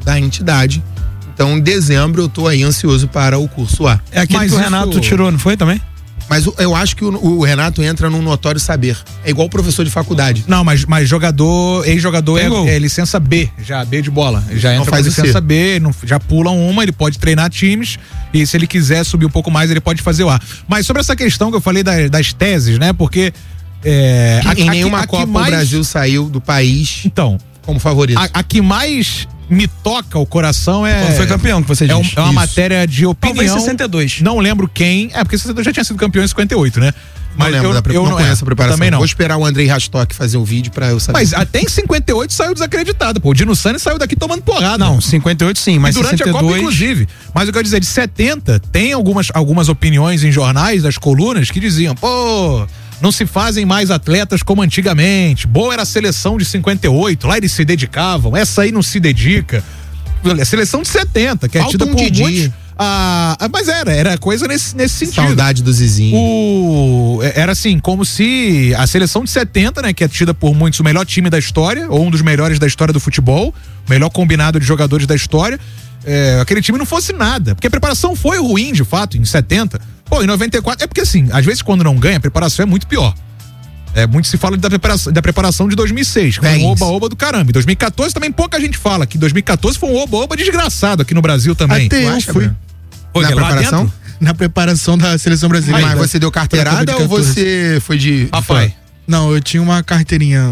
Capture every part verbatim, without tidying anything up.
da entidade. Então, em dezembro, eu tô aí ansioso para o curso A. É aquele Mas que o isso... Renato tirou, não foi também? Mas eu acho que o, o Renato entra num notório saber. É igual o professor de faculdade. Não, mas, mas jogador, ex-jogador é, Pegou. é licença B, já B de bola. Já Não entra faz com o C. licença B, não, já pula uma, ele pode treinar times e se ele quiser subir um pouco mais, ele pode fazer o A. Mas sobre essa questão que eu falei das, das teses, né? Porque é, Que a, em a, nenhuma a, a Copa mais, o Brasil saiu do país então, como favorito. a, a que mais me toca o coração é Quando foi campeão, que você diz. é, um, é uma Isso. matéria de opinião. Talvez sessenta e dois. Não lembro quem. É, porque sessenta e dois já tinha sido campeão em cinquenta e oito, né? Não lembro, eu, da pre- eu não, não conheço é, a preparação. Também não. Vou esperar o Andrei Rastock fazer o vídeo pra eu saber. Mas até em cinquenta e oito saiu desacreditado, pô. O Dino Sani saiu daqui tomando porrada. Não, cinquenta e oito sim, mas e durante sessenta e dois... a Copa, inclusive. Mas eu quero dizer, de setenta, tem algumas, algumas opiniões em jornais, das colunas, que diziam, pô, não se fazem mais atletas como antigamente. Boa era a seleção de cinquenta e oito, lá eles se dedicavam, essa aí não se dedica. A seleção de setenta, que é Falta tida um por Didi. muitos. Ah, mas era, era coisa nesse, nesse sentido. Saudade do Zizinho. O, era assim, como se a seleção de setenta, né, que é tida por muitos o melhor time da história, ou um dos melhores da história do futebol, o melhor combinado de jogadores da história, é, aquele time não fosse nada. Porque a preparação foi ruim, de fato, em setenta. Pô, em noventa e quatro, é porque assim, às vezes quando não ganha, a preparação é muito pior. É, muito se fala da preparação, da preparação de dois mil e seis, que foi um oba-oba do caramba. Em dois mil e quatorze também pouca gente fala, que dois mil e quatorze foi um oba-oba desgraçado aqui no Brasil também. Até eu acha, fui Bruno? Foi Na lá preparação? dentro? na preparação da seleção brasileira. Mas você deu carteirada Pra ou Copa de quatorze? você foi de. de Papai. fã? Não, eu tinha uma carteirinha.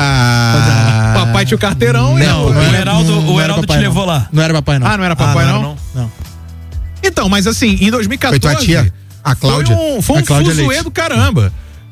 Ah. Papai tinha o carteirão e Não, o- não O era- Heraldo, não- não o era Heraldo te papai, não. levou lá. Não era papai, não. Ah, não era papai, Ah, não? não, Não. Então, mas assim, em dois mil e Foi quatorze. tua tia? A Cláudia? Foi um, foi A um Cláudia fuzuê Leite. do caramba.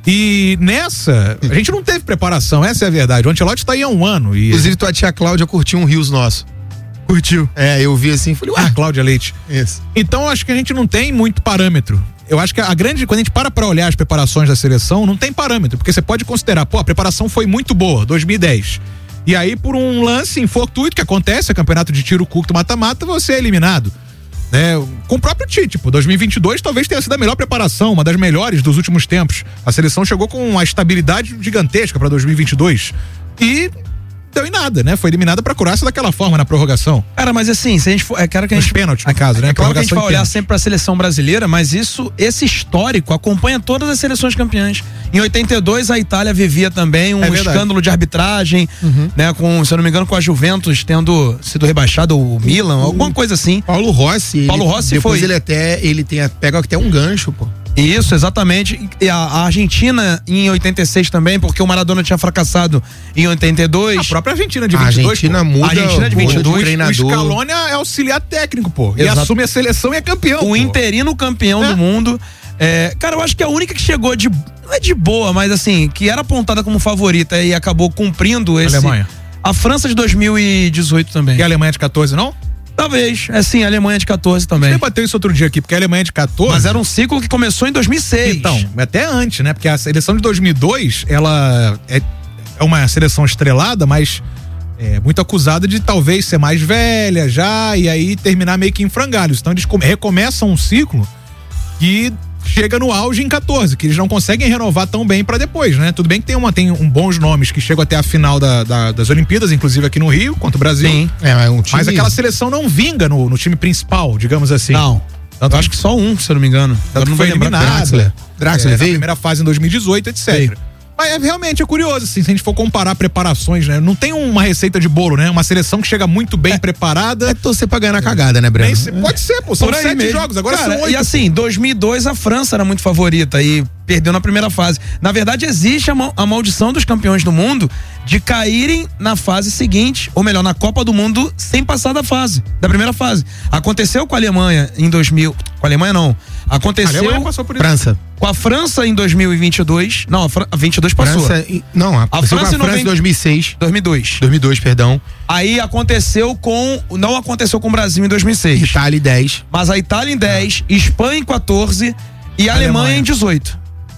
E nessa, a gente não teve preparação, essa é a verdade. O Ancelotti tá aí há um ano. E Inclusive, tua tia Cláudia curtiu um rios nosso. Curtiu. É, eu vi assim, falei, Ah, ué. Cláudia Leite. Isso. Então, eu acho que a gente não tem muito parâmetro. Eu acho que a grande, quando a gente para pra olhar as preparações da seleção, não tem parâmetro, porque você pode considerar, pô, a preparação foi muito boa, dois mil e dez. E aí, por um lance infortuito que acontece, é campeonato de tiro curto mata-mata, você é eliminado. Né? Com o próprio Tite, pô, dois mil e vinte e dois talvez tenha sido a melhor preparação, uma das melhores dos últimos tempos. A seleção chegou com uma estabilidade gigantesca pra dois mil e vinte e dois. E deu em nada, né? Foi eliminada pra Croácia daquela forma na prorrogação. Cara, mas assim, se a gente for. É claro que a Nos gente. pênaltis, no caso, né? É claro que a gente Prorrogação vai e olhar pênalti. sempre pra seleção brasileira, mas isso, esse histórico acompanha todas as seleções campeãs. Em oitenta e dois, a Itália vivia também um É verdade. escândalo de arbitragem, né? Com, se eu não me engano, com a Juventus tendo sido rebaixado, o Milan, alguma coisa assim. Paulo Rossi. Paulo ele- Rossi depois foi- ele até, ele tem, a- pega até um gancho, pô. Isso, exatamente. E a, a Argentina em oitenta e seis também, porque o Maradona tinha fracassado em oitenta e dois. A própria Argentina de A vinte e dois. Argentina pô. muda, A Argentina de muda vinte e dois, de O treinador. Scaloni é auxiliar técnico, pô. E Exato. assume a seleção e é campeão. O pô. interino campeão É. do mundo. É, cara, eu acho que a única que chegou de. Não é de boa, mas assim, que era apontada como favorita e acabou cumprindo esse. Alemanha. A França de dois mil e dezoito também. E a Alemanha de quatorze, não? Talvez. É sim, a Alemanha de quatorze A gente também. debateu isso outro dia aqui, porque a Alemanha de quatorze. Mas era um ciclo que começou em dois mil e seis. Então, até antes, né? Porque a seleção de dois mil e dois, ela é, é uma seleção estrelada, mas é muito acusada de talvez ser mais velha já e aí terminar meio que em frangalhos. Então eles come- recomeçam um ciclo que chega no auge em quatorze, que eles não conseguem renovar tão bem pra depois, né? Tudo bem que tem, uma, tem um bons nomes que chegam até a final da- da- das Olimpíadas, inclusive aqui no Rio, contra o Brasil. Sim. É, mas um time. Mas aquela seleção não vinga no, no time principal, digamos assim. Não. Tanto Eu acho que só um, se eu não me engano. Tanto Agora que não foi vou lembrar. eliminado. Draxler. Draxler É, na veio? primeira fase em dois mil e dezoito, etcétera. Mas é, realmente é curioso, assim, se a gente for comparar preparações, né? Não tem uma receita de bolo, né? Uma seleção que chega muito bem preparada. É torcer pra ganhar na cagada, né, Breno? Nem se- pode ser, pô. São Por aí sete mesmo. jogos, agora Cara, são oito. E assim, dois mil e dois a França era muito favorita e perdeu na primeira fase. Na verdade, existe a, mal- a maldição dos campeões do mundo de caírem na fase seguinte, ou melhor, na Copa do Mundo, sem passar da fase, da primeira fase. Aconteceu com a Alemanha em dois mil. Com a Alemanha não. A Aconteceu Alemanha passou por isso. França. com a França em dois mil e vinte e dois. Não, a, Fran- a vinte e dois passou. França. e- Não, a, A França, França a em França em noventa- dois mil e seis. dois mil e dois. dois mil e dois, perdão. Aí aconteceu com. Não aconteceu com o Brasil em dois mil e seis. Itália dez. Mas a Itália em dez, Espanha em quatorze e a Alemanha, Alemanha. em dezoito.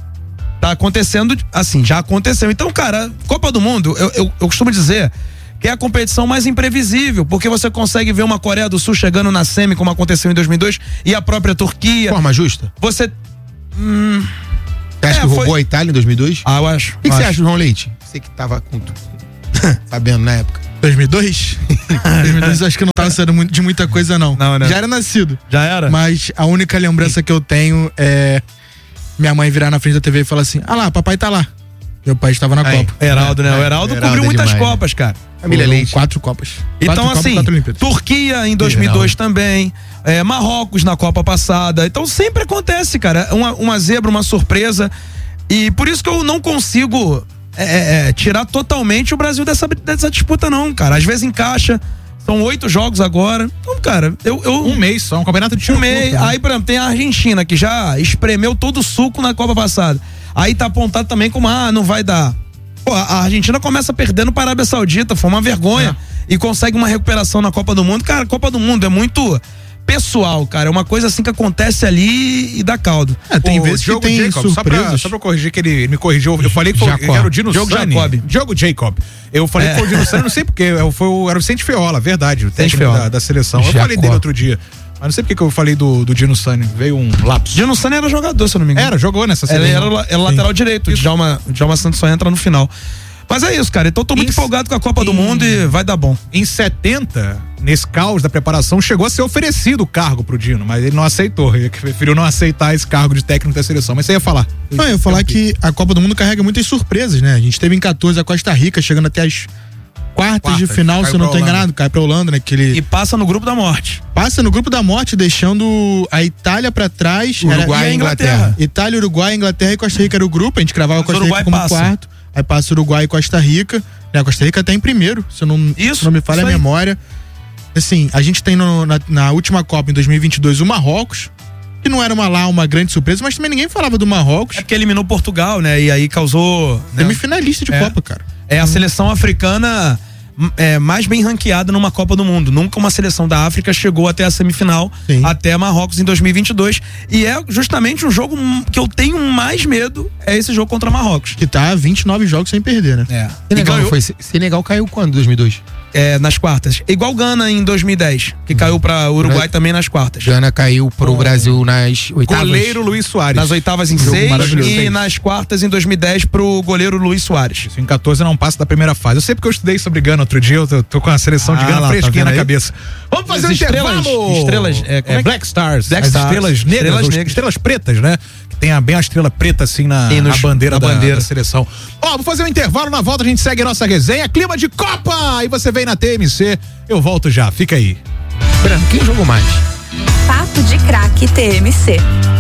Tá acontecendo, assim, já aconteceu. Então, cara, Copa do Mundo, eu, eu, eu costumo dizer que é a competição mais imprevisível, porque você consegue ver uma Coreia do Sul chegando na semi, como aconteceu em dois mil e dois, e a própria Turquia. Forma justa? Você. Hum, Você acha É, que foi- roubou a Itália em dois mil e dois? ah, eu acho. O que, que eu você acho. acha do João Leite? Você que tava com tu- sabendo na época. dois mil e dois? dois mil e dois eu acho que eu não tava sendo muito- de muita coisa, não. Não, né? Já era nascido. Já era? Mas a única lembrança que eu tenho é minha mãe virar na frente da T V e falar assim: ah lá, papai tá lá. Meu pai estava na Aí. Copa. Heraldo, né? O Heraldo Heraldo cobriu é muitas demais, né? Copas, cara. Família Foram Leite. Quatro Copas. Então, quatro Copas, assim, quatro Olimpíadas. Turquia em dois mil e dois também, é, Marrocos na Copa passada. Então sempre acontece, cara. Uma, uma zebra, uma surpresa. E por isso que eu não consigo é, é, tirar totalmente o Brasil dessa, dessa disputa, não, cara. Às vezes encaixa. São oito jogos agora. Então, cara, eu. eu Um mês só, um campeonato de tiro um mês. curto, né? Aí, por exemplo, tem a Argentina, que já espremeu todo o suco na Copa passada. Aí tá apontado também como, ah, não vai dar. Pô, a Argentina começa perdendo para a Arábia Saudita, foi uma vergonha. E consegue uma recuperação na Copa do Mundo. Cara, a Copa do Mundo é muito pessoal, cara. É uma coisa assim que acontece ali e dá caldo. É, tem O vezes que Diogo tem Jacob, só pra, surpresas. só pra corrigir que ele, ele me corrigiu, eu falei que foi, Jacob. era o Dino Diogo Sani. Jacob. Diogo Jacob. Eu falei É. que foi o Dino Sani, não sei porque, foi o, era o Vicente Feola, verdade, o técnico Feola. da, da seleção. Eu Jacob. falei dele outro dia, mas não sei porque que eu falei do, do Dino Sani, veio um lapso. Dino Sani era jogador, se eu não me engano. Era, jogou nessa Ele seleção. era, la- era lateral direito. O Djalma, o Djalma Santos só entra no final. Mas é isso, cara. Então eu tô muito Em- empolgado com a Copa do em- Mundo e vai dar bom. Em setenta, nesse caos da preparação, chegou a ser oferecido o cargo pro Dino, mas ele não aceitou, ele preferiu não aceitar esse cargo de técnico da seleção. Mas você ia falar. Não, eu ia falar que a Copa do Mundo carrega muitas surpresas, né? A gente teve em quatorze a Costa Rica, chegando até as quartas, Quartas, de final, caiu se eu não pra tô Holanda. enganado, cai pra Holanda, né? Que ele E passa no grupo da morte. passa no grupo da morte, deixando a Itália pra trás. Uruguai e a e Inglaterra. Inglaterra. Itália, Uruguai, Inglaterra e Costa Rica era o grupo, a gente cravava Mas Costa o Uruguai Rica como passa. quarto, aí passa Uruguai e Costa Rica, né? A Costa Rica até em primeiro, se eu não, Isso, se não me falha isso a aí. memória. Assim, a gente tem no- na, na última Copa, em dois mil e vinte e dois, o Marrocos, que não era uma, lá uma grande surpresa, mas também ninguém falava do Marrocos. É porque eliminou Portugal, né? E aí causou. Né? Semifinalista de É. Copa, cara. É a seleção africana hum, é, mais bem ranqueada numa Copa do Mundo. Nunca uma seleção da África chegou até a semifinal, Sim. até Marrocos em dois mil e vinte e dois. E é justamente um jogo hum, que eu tenho mais medo, é esse jogo contra Marrocos. Que tá vinte e nove jogos sem perder, né? É. E Senegal, ganhou, não foi? Senegal caiu quando? dois mil e dois? é, nas quartas. Igual Gana em dois mil e dez, que caiu pra Uruguai também nas quartas. Gana caiu pro Brasil nas oitavas. Goleiro Luiz Soares. Nas oitavas em Jogo seis maravilhoso. e nas quartas em dois mil e dez pro goleiro Luiz Soares. Isso, em quatorze não passa da primeira fase. Eu sei porque eu estudei sobre Gana outro dia, eu tô, tô com a seleção de Ah, Gana lá, tá fresquinha vendo na aí? cabeça. Vamos fazer As um estrelas- intervalo! estrelas, é, como é que- Black Stars. Black as Stars, estrelas negras, estrelas ou negras. estrelas pretas, né? Que tem a, bem a estrela preta assim na, Sim, na nos- bandeira, na da, bandeira. da seleção. Ó, vou fazer um intervalo, na volta a gente segue a nossa resenha. Clima de Copa! Aí você vem na T M C, eu volto já, fica aí. Quem jogou mais? Papo de Craque T M C.